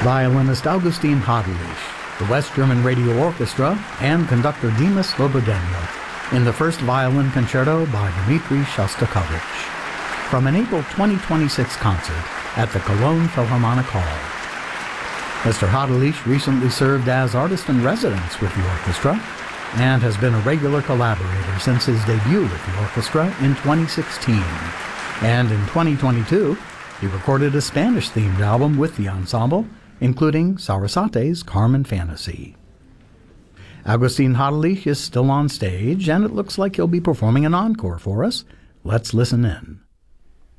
violinist Augustin Hadelich, the West German Radio Orchestra, and conductor Dimas Slobodenko in the first violin concerto by Dmitri Shostakovich, from an April 2026 concert at the Cologne Philharmonic Hall. Mr. Hadelich recently served as artist-in-residence with the orchestra and has been a regular collaborator since his debut with the orchestra in 2016. And in 2022, he recorded a Spanish-themed album with the ensemble, including Sarasate's Carmen Fantasy. Augustin Hadelich is still on stage, and it looks like he'll be performing an encore for us. Let's listen in.